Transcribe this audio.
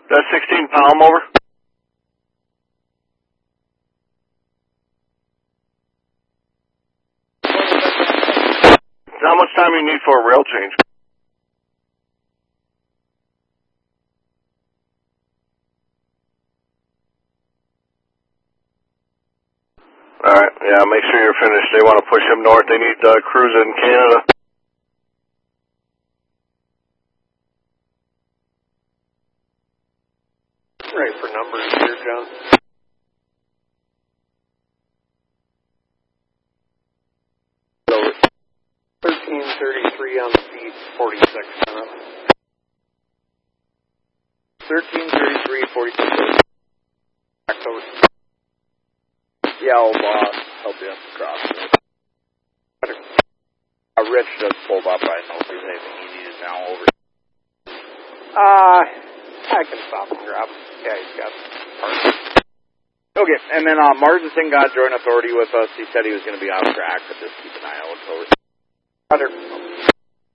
That's 16 Palm over. How much time you need for a rail change? Alright, yeah, make sure you're finished. They want to push him north. They need crews in Canada. Right for numbers here, John. So, 1333 on the feet, 46 minutes. 1333, 46. October. Yeah, I'll help you across. Rich just pulled up. I don't know if there's anything he needed now over. I can stop and grab him. Yeah, he's got parts. Okay, and then Martin Singh got joint authority with us. He said he was going to be off track, but just keep an eye out. Over.